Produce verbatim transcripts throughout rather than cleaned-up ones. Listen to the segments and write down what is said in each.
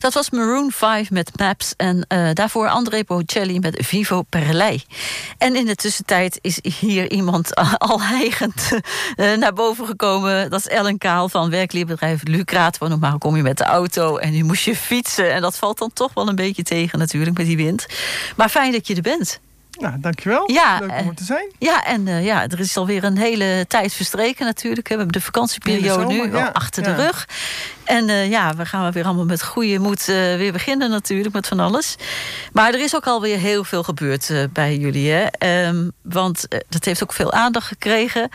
Dat was Maroon vijf met Maps en uh, daarvoor André Bocelli met Vivo per lei. En in de tussentijd is hier iemand al hijgend uh, naar boven gekomen. Dat is Ellen Kaal van werkleerbedrijf Lucraat. Want normaal kom je met de auto en nu moest je fietsen. En dat valt dan toch wel een beetje tegen natuurlijk met die wind. Maar fijn dat je er bent. Nou, dankjewel. Ja, leuk om er te zijn. Ja, en uh, ja, er is alweer een hele tijd verstreken natuurlijk. We hebben de vakantieperiode zomer, nu ja, al achter ja. de rug. En uh, ja, we gaan weer allemaal met goede moed uh, weer beginnen natuurlijk met van alles. Maar er is ook alweer heel veel gebeurd uh, bij jullie. Hè? Um, want uh, dat heeft ook veel aandacht gekregen.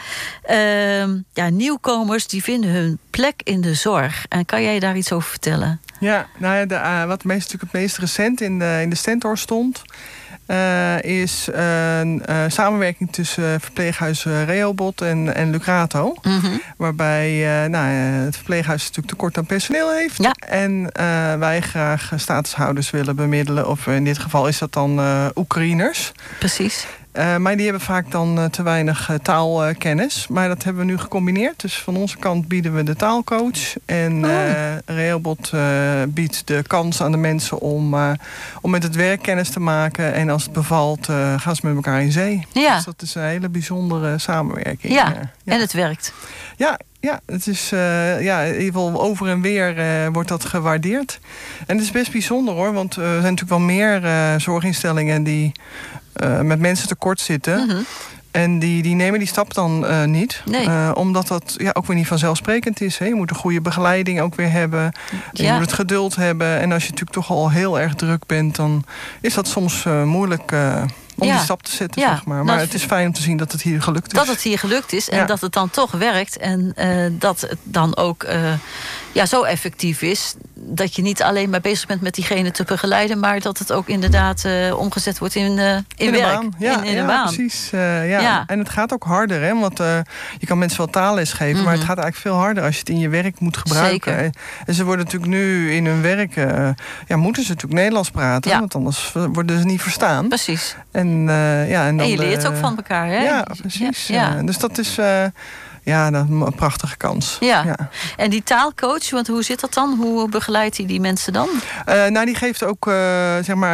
Um, ja, nieuwkomers die vinden hun plek in de zorg. En kan jij daar iets over vertellen? Ja, nou ja, de, uh, wat meest, natuurlijk het meest recent in de, in de Stentor stond... Uh, is een uh, samenwerking tussen verpleeghuis uh, Rehoboth en, en Lucrato. Mm-hmm. Waarbij uh, nou, uh, het verpleeghuis natuurlijk tekort aan personeel heeft. Ja. En uh, wij graag statushouders willen bemiddelen. Of in dit geval is dat dan uh, Oekraïners. Precies. Uh, maar die hebben vaak dan uh, te weinig uh, taalkennis. Maar dat hebben we nu gecombineerd. Dus van onze kant bieden we de taalcoach. En uh, Rehoboth uh, biedt de kans aan de mensen om, uh, om met het werk kennis te maken. En als het bevalt, uh, gaan ze met elkaar in zee. Ja. Dus dat is een hele bijzondere samenwerking. Ja, uh, ja. En het werkt. Ja, ja, het is uh, ja, in ieder geval over en weer uh, wordt dat gewaardeerd. En het is best bijzonder hoor. Want uh, er zijn natuurlijk wel meer uh, zorginstellingen die Uh, met mensen tekort zitten. Mm-hmm. En die, die nemen die stap dan uh, niet. Nee. Uh, omdat dat ja, ook weer niet vanzelfsprekend is. Hè. Je moet een goede begeleiding ook weer hebben. Ja. Je moet het geduld hebben. En als je natuurlijk toch al heel erg druk bent... dan is dat soms uh, moeilijk uh, om ja. die stap te zetten. Ja. Zeg maar maar nou, het is fijn om te zien dat het hier gelukt is. Dat het hier gelukt is en ja. dat het dan toch werkt. En uh, dat het dan ook uh, ja, zo effectief is... dat je niet alleen maar bezig bent met diegene te begeleiden... maar dat het ook inderdaad uh, omgezet wordt in, uh, in, in werk. Baan. Ja, in, in ja, de baan. precies. Uh, ja. Ja. En het gaat ook harder. Hè? Want uh, je kan mensen wel taalles geven... Mm-hmm. maar het gaat eigenlijk veel harder als je het in je werk moet gebruiken. Zeker. En ze worden natuurlijk nu in hun werk... Uh, ja, moeten ze natuurlijk Nederlands praten. Ja. Want anders worden ze niet verstaan. Precies. En, uh, ja, en, dan en je leert de, ook van elkaar. Hè? Ja, precies. Ja, ja. Uh, dus dat is... Uh, Ja, dat is een prachtige kans. Ja. ja. En die taalcoach, want hoe zit dat dan? Hoe begeleidt hij die mensen dan? Uh, nou, die geeft ook, uh, zeg maar...